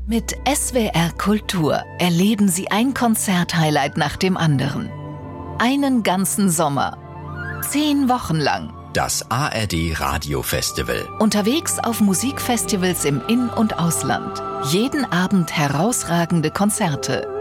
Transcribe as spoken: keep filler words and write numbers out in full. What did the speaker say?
Mit S W R Kultur erleben Sie ein Konzerthighlight nach dem anderen. Einen ganzen Sommer. Zehn Wochen lang. Das A R D Radio Festival. Unterwegs auf Musikfestivals im In- und Ausland. Jeden Abend herausragende Konzerte.